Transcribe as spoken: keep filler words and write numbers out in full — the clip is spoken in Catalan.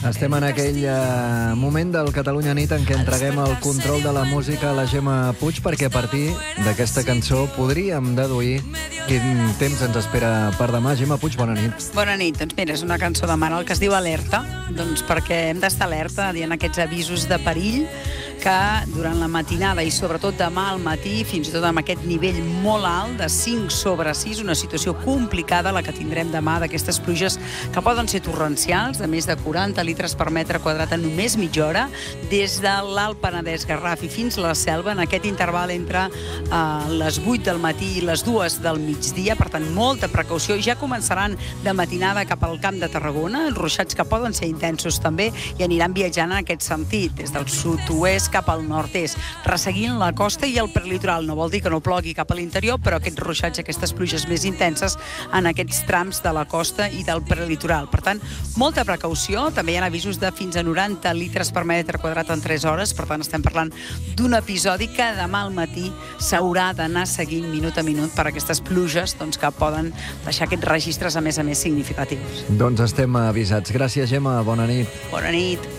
Estem en aquell eh, moment del Catalunya Nit en què entreguem el control de la música a la Gemma Puig, perquè a partir d'aquesta cançó podríem deduir quin temps ens espera per demà. Gemma Puig, bona nit. Bona nit. Doncs mira, és una cançó de Mara, el que es diu Alerta, doncs perquè hem d'estar alerta dient aquests avisos de perill que durant la matinada i sobretot demà al matí, fins i tot amb aquest nivell molt alt de cinc sobre sis, una situació complicada la que tindrem demà d'aquestes pluges que poden ser torrencials, de més de quaranta litres per metre quadrat en només mitja hora, des de l'Alt Penedès, Garraf i fins a la Selva, en aquest interval entre eh, les vuit del matí i les dues del migdia. Per tant, molta precaució. Ja començaran de matinada cap al Camp de Tarragona, els ruixats que poden ser intensos també, i aniran viatjant en aquest sentit, des del sud-oest cap al nord-est, resseguint la costa i el prelitoral. No vol dir que no plogui cap a l'interior, però aquests ruixats, aquestes pluges més intenses en aquests trams de la costa i del prelitoral. Per tant, molta precaució. També hi ha avisos de fins a noranta litres per metre quadrat en tres hores. Per tant, estem parlant d'un episodi que demà al matí s'haurà d'anar seguint minut a minut per aquestes pluges doncs, que poden deixar aquests registres a més a més significatius. Doncs estem avisats. Gràcies, Gemma. Bona nit. Bona nit.